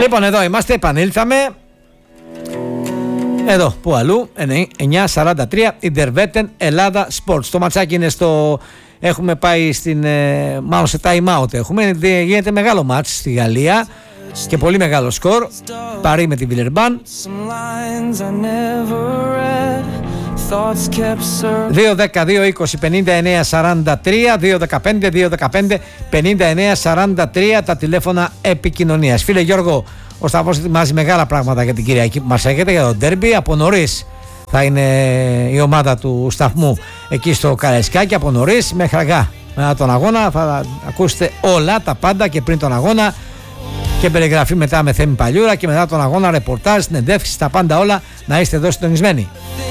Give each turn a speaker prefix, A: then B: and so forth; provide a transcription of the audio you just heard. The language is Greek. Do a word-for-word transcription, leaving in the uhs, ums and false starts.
A: Λοιπόν, εδώ είμαστε, επανήλθαμε. Εδώ, που αλλού, εννιά σαράντα τρία, Ιντερβέτεν Ελλάδα Sports. Το ματσάκι είναι στο... Έχουμε πάει στην... μάλλον σε time out έχουμε. Γίνεται μεγάλο μάτς στη Γαλλία και πολύ μεγάλο σκορ. Παρί με την Βιλερμπάν. δύο δέκα δύο είκοσι πενήντα εννέα σαράντα τρία, δύο δεκαπέντε δύο δεκαπέντε πενήντα εννέα σαράντα τρία τα τηλέφωνα επικοινωνίας. Φίλε Γιώργο, ο Σταύρος ετοιμάζει μεγάλα πράγματα για την Κυριακή που μας έχετε, για το ντέρμπι. Από νωρίς θα είναι η ομάδα του σταθμού εκεί στο Καραϊσκάκι, από νωρίς μέχρι αργά. Μετά τον αγώνα θα ακούσετε όλα τα πάντα και πριν τον αγώνα και περιγραφή μετά με Θέμη Παλιούρα και μετά τον αγώνα ρεπορτάζ, συνεντεύξεις, τα πάντα όλα. Να είστε εδώ συντονισμένοι.